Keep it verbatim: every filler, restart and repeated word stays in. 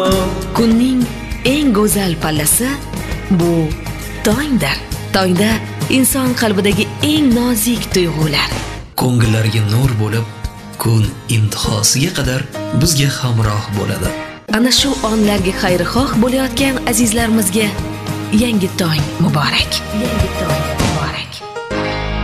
Kunning eng go'zal pallasi bu tongdir. Tongda inson qalbidagi eng nozik tuyg'ular ko'ngillarga nur bo'lib, kun intihosiga qadar bizga hamroh bo'ladi. Ana shu onlarga xayrixoh bo'layotgan azizlarimizga yangi tong muborak. Yangi tong.